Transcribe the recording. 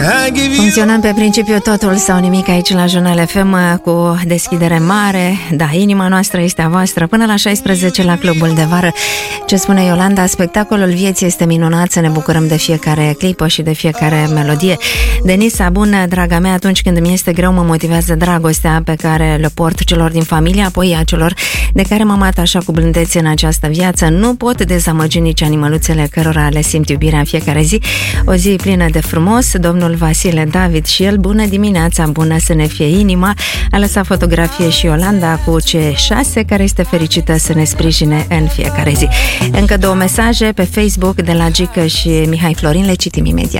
Funcționăm pe principiu totul sau nimic aici la Jurnal FM cu deschidere mare. Da, inima noastră este a voastră. Până la 16 la Clubul de Vară. Ce spune Iolanda? Spectacolul vieții este minunat, să ne bucurăm de fiecare clipă și de fiecare melodie. Denisa, bună, draga mea, atunci când mi este greu mă motivează dragostea pe care le port celor din familie, apoi a celor de care m-am atașat cu blândețe în această viață. Nu pot dezamăgi nici animăluțele cărora le simt iubirea în fiecare zi. O zi plină de frumos. Domnul Vasile David și el, bună dimineața, bună să ne fie inima. A lăsat fotografie și Iolanda cu C6, care este fericită să ne sprijine în fiecare zi. Încă două mesaje pe Facebook de la Gică și Mihai Florin, le citim imediat.